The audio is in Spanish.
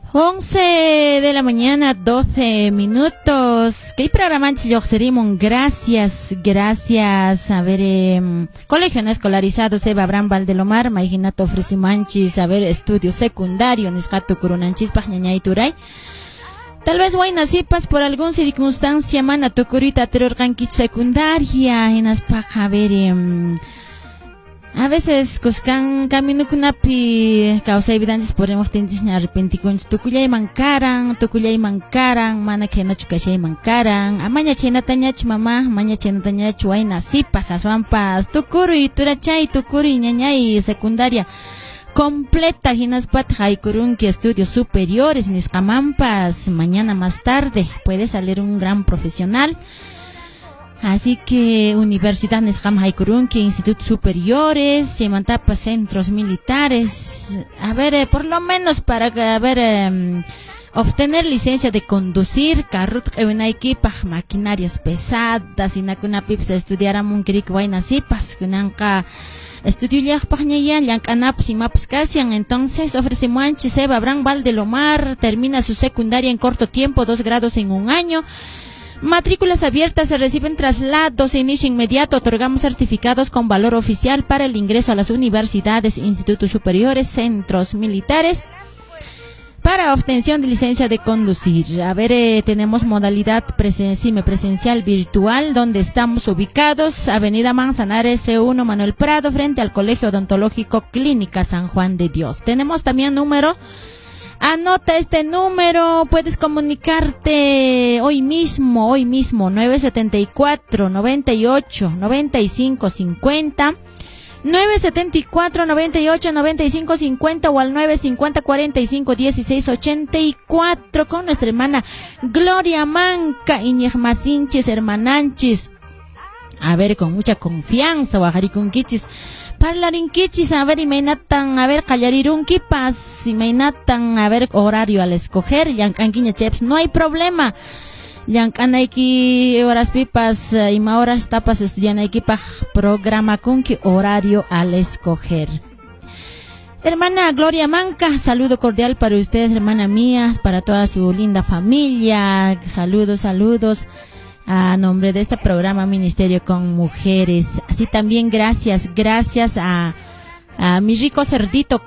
11 de la mañana, 12 minutos. ¿Qué programa serimos? Gracias. A ver, colegio no escolarizado, Seba Abraham Valdelomar, Maiginato Frisimanchis, a ver, estudio secundario, Niscato Curunanchis, Pajñañay Turay. Tal vez Huaynasipas por alguna circunstancia, mana Tucurita Terorcanquich secundaria, en Aspaja, a ver, a veces cuscan camino kunapi causa evidencias podemos tentis ni arrepenticons tukullay mankaran mana que no chukashay mankaran amaña chena tañach mamá amaña chena tañach wayna sipas aswampas tukuri turachay tukuri ñañay secundaria completa hinaspat haykurunki estudios superiores nisqamampas mañana más tarde puede salir un gran profesional. Así que Universidad Neskam Haykurunki, Institutos Superiores, Yemantapas, Centros Militares, a ver, por lo menos para, a ver, obtener licencia de conducir, carrut, maquinarias pesadas, y nakuna pips estudiar munkirik wainasipas, kunanka estudio yankanap maps casian. Entonces ofrecemos anchi Seba Abraham Valdelomar, termina su secundaria en corto tiempo, 2 grados en un año. Matrículas abiertas, se reciben traslados, se inicio inmediato, otorgamos certificados con valor oficial para el ingreso a las universidades, institutos superiores, centros militares, para obtención de licencia de conducir. A ver, tenemos modalidad presencial virtual, donde estamos ubicados, Avenida Manzanares C1 Manuel Prado, frente al Colegio Odontológico Clínica San Juan de Dios. Tenemos también número. Anota este número, puedes comunicarte hoy mismo, 974 98 95 50, 974 98 95 50 o al 950 45 16 84 con nuestra hermana Gloria Manca y Ñejmasinchis, hermananchis. A ver, con mucha confianza, Guajarikunquichis. Parlarinquichis, a ver, y mainatan, a ver, callarirunquipas, y mainatan, a ver, horario al escoger, yancanquiña cheps, no hay problema. Yancanaiki, horas pipas, y ma horas tapas, estudianaiki pa programa kunki, horario al escoger. Hermana Gloria Manca, saludo cordial para ustedes, hermana mía, para toda su linda familia, saludos. A nombre de este programa Ministerio con Mujeres. Así también gracias a mi rico cerdito